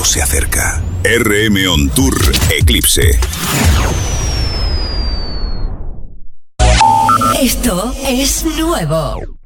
se acerca. RM On Tour Eclipse. Esto es nuevo.